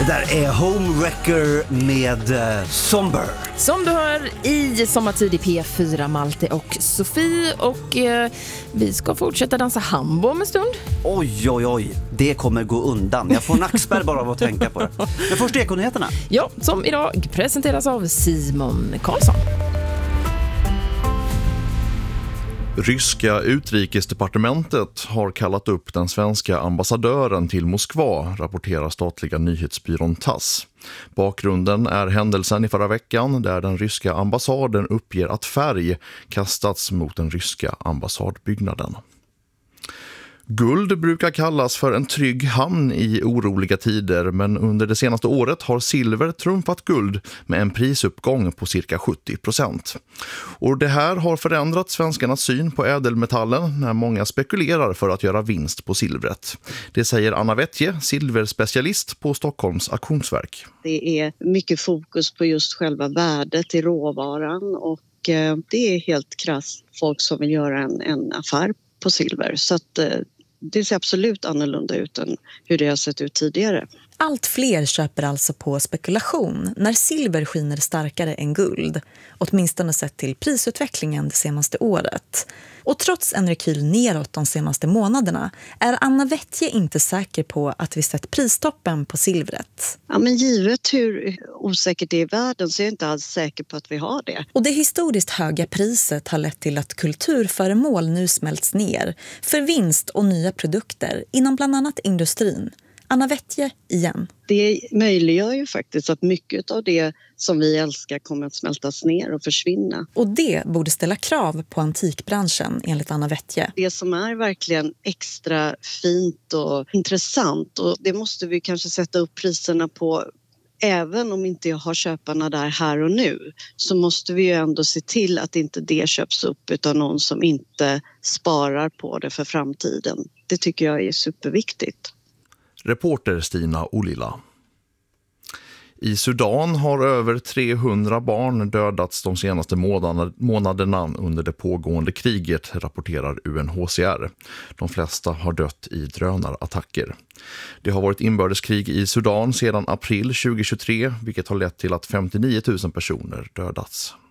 Det där är Homewrecker med Somber. Som du hör i Sommartid i P4, Malte och Sofie. Och vi ska fortsätta dansa hambo om en stund. Oj, det kommer gå undan. Jag får nackspärr bara av att tänka på det. Men först Ekonyheterna. Ja, som idag presenteras av Simon Karlsson. Ryska utrikesdepartementet har kallat upp den svenska ambassadören till Moskva, rapporterar statliga nyhetsbyrån TASS. Bakgrunden är händelsen i förra veckan där den ryska ambassaden uppger att färg kastats mot den ryska ambassadbyggnaden. Guld brukar kallas för en trygg hamn i oroliga tider, men under det senaste året har silver trumfat guld med en prisuppgång på cirka 70%. Och det här har förändrat svenskarnas syn på ädelmetallen när många spekulerar för att göra vinst på silvret. Det säger Anna Wettje, silverspecialist på Stockholms auktionsverk. Det är mycket fokus på just själva värdet i råvaran och det är helt krasst folk som vill göra en affär på silver. Så att det ser absolut annorlunda ut än hur det har sett ut tidigare. Allt fler köper alltså på spekulation när silver skiner starkare än guld, åtminstone sett till prisutvecklingen det senaste året. Och trots en rekyl neråt de senaste månaderna är Anna Wettje inte säker på att vi sett pristoppen på silvret. Ja, men givet hur osäkert det är i världen så är jag inte alls säker på att vi har det. Och det historiskt höga priset har lett till att kulturföremål nu smälts ner för vinst och nya produkter inom bland annat industrin. Anna Wettje igen. Det möjliggör ju faktiskt att mycket av det som vi älskar kommer att smältas ner och försvinna. Och det borde ställa krav på antikbranschen enligt Anna Wettje. Det som är verkligen extra fint och intressant, och det måste vi kanske sätta upp priserna på. Även om inte jag har köparna där här och nu så måste vi ju ändå se till att inte det köps upp av någon som inte sparar på det för framtiden. Det tycker jag är superviktigt. Reporter Stina Olila. I Sudan har över 300 barn dödats de senaste månaderna under det pågående kriget, rapporterar UNHCR. De flesta har dött i drönarattacker. Det har varit inbördeskrig i Sudan sedan april 2023, vilket har lett till att 59 000 personer dödats.